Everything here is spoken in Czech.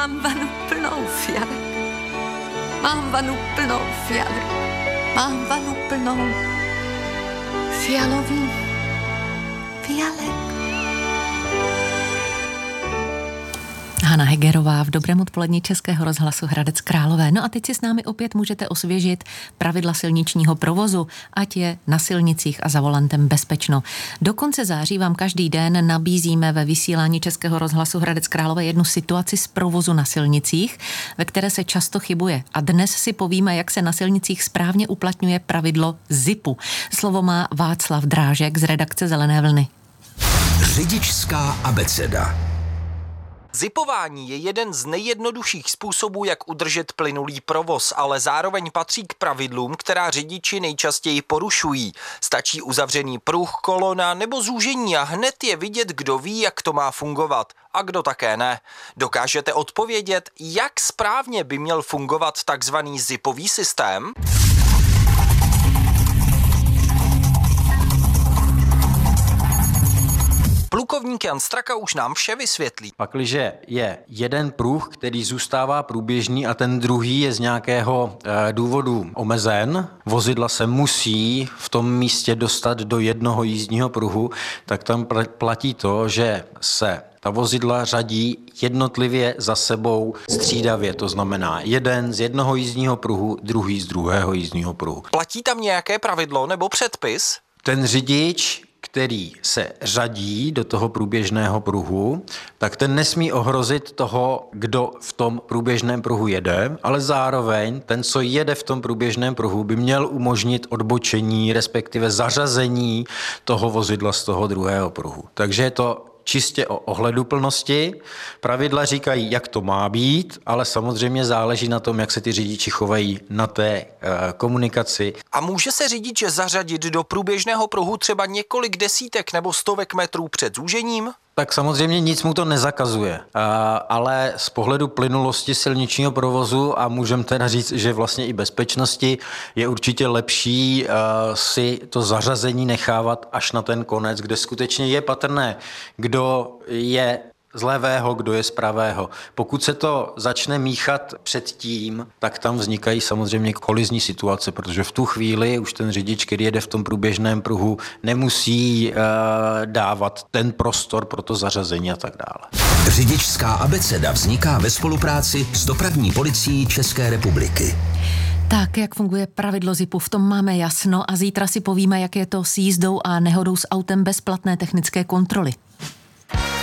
Mám vanu plnou fialek. Mám vanu plnou fialek. Mám vanu plnou fialových fialek. Hana Hegerová v Dobrém odpolední Českého rozhlasu Hradec Králové. No a teď si s námi opět můžete osvěžit pravidla silničního provozu, ať je na silnicích a za volantem bezpečno. Do konce září vám každý den nabízíme ve vysílání Českého rozhlasu Hradec Králové jednu situaci z provozu na silnicích, ve které se často chybuje. A dnes si povíme, jak se na silnicích správně uplatňuje pravidlo ZIPu. Slovo má Václav Drážek z redakce Zelené vlny. Řidičská abeceda. Zipování je jeden z nejjednodušších způsobů, jak udržet plynulý provoz, ale zároveň patří k pravidlům, která řidiči nejčastěji porušují. Stačí uzavřený pruh, kolona nebo zúžení a hned je vidět, kdo ví, jak to má fungovat a kdo také ne. Dokážete odpovědět, jak správně by měl fungovat takzvaný zipový systém? Plukovník Jan Straka už nám vše vysvětlí. Pakliže je jeden pruh, který zůstává průběžný a ten druhý je z nějakého důvodu omezen, vozidla se musí v tom místě dostat do jednoho jízdního pruhu, tak tam platí to, že se ta vozidla řadí jednotlivě za sebou střídavě, to znamená jeden z jednoho jízdního pruhu, druhý z druhého jízdního pruhu. Platí tam nějaké pravidlo nebo předpis? Ten řidič, který se řadí do toho průběžného pruhu, tak ten nesmí ohrozit toho, kdo v tom průběžném pruhu jede, ale zároveň ten, co jede v tom průběžném pruhu, by měl umožnit odbočení, respektive zařazení toho vozidla z toho druhého pruhu. Takže je to čistě o ohleduplnosti. Pravidla říkají, jak to má být, ale samozřejmě záleží na tom, jak se ty řidiči chovají na té komunikaci. A může se řidič zařadit do průběžného pruhu třeba několik desítek nebo stovek metrů před zúžením? Tak samozřejmě nic mu to nezakazuje, ale z pohledu plynulosti silničního provozu a můžeme teda říct, že vlastně i bezpečnosti je určitě lepší si to zařazení nechávat až na ten konec, kde skutečně je patrné, kdo je z levého, kdo je z pravého. Pokud se to začne míchat předtím, tak tam vznikají samozřejmě kolizní situace, protože v tu chvíli už ten řidič, který jede v tom průběžném pruhu, nemusí dávat ten prostor pro to zařazení a tak dále. Řidičská abeceda vzniká ve spolupráci s Dopravní policií České republiky. Tak, jak funguje pravidlo ZIPu, v tom máme jasno a zítra si povíme, jak je to s jízdou a nehodou s autem bez platné technické kontroly.